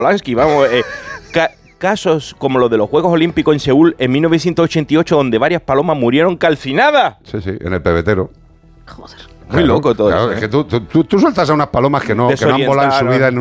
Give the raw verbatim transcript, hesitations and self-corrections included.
Polanski, vamos. Eh, ca- casos como los de los Juegos Olímpicos en Seúl en mil novecientos ochenta y ocho, donde varias palomas murieron calcinadas. Sí, sí, en el pebetero. Joder. Muy Claro, loco todo claro, eso. es ¿eh? que tú, tú, tú, tú sueltas a unas palomas que no, que no han volado en su vida en